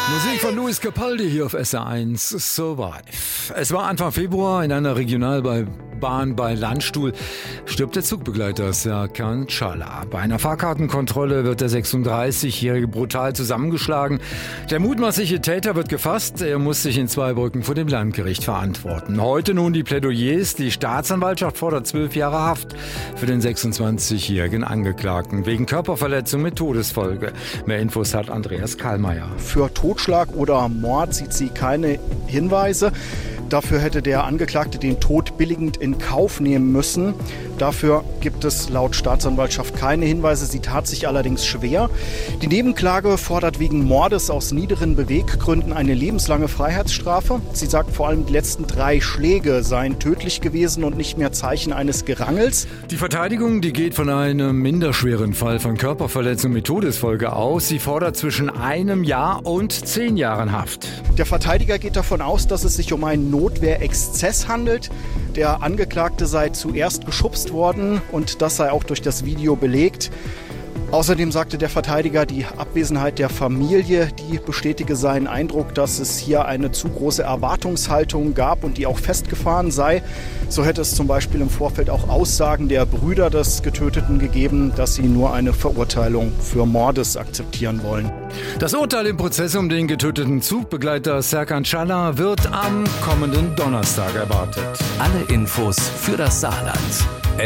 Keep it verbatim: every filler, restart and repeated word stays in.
Musik von Luis Capaldi hier auf S R eins Survive. Es war Anfang Februar in einer Regionalbahn bei Landstuhl. Stirbt der Zugbegleiter Serkan Çağlar. Bei einer Fahrkartenkontrolle wird der sechsunddreißigjährige brutal zusammengeschlagen. Der mutmaßliche Täter wird gefasst. Er muss sich in Zweibrücken vor dem Landgericht verantworten. Heute nun die Plädoyers. Die Staatsanwaltschaft fordert zwölf Jahre Haft für den sechsundzwanzigjährigen Angeklagten wegen Körperverletzung mit Todesfolge. Mehr Infos hat Andreas Karlmeier. Für Totschlag oder Mord sieht sie keine Hinweise. Dafür hätte der Angeklagte den Tod billigend in Kauf nehmen müssen. Dafür gibt es laut Staatsanwaltschaft keine Hinweise. Sie tat sich allerdings schwer. Die Nebenklage fordert wegen Mordes aus niederen Beweggründen eine lebenslange Freiheitsstrafe. Sie sagt vor allem, die letzten drei Schläge seien tödlich gewesen und nicht mehr Zeichen eines Gerangels. Die Verteidigung, die geht von einem minderschweren Fall von Körperverletzung mit Todesfolge aus. Sie fordert zwischen einem Jahr und zehn Jahren Haft. Der Verteidiger geht davon aus, dass es sich um einen Notwehrexzess handelt. Der Angeklagte sei zuerst geschubst worden und das sei auch durch das Video belegt. Außerdem sagte der Verteidiger, die Abwesenheit der Familie, die bestätige seinen Eindruck, dass es hier eine zu große Erwartungshaltung gab und die auch festgefahren sei. So hätte es zum Beispiel im Vorfeld auch Aussagen der Brüder des Getöteten gegeben, dass sie nur eine Verurteilung für Mordes akzeptieren wollen. Das Urteil im Prozess um den getöteten Zugbegleiter Serkan Çağlar wird am kommenden Donnerstag erwartet. Alle Infos für das Saarland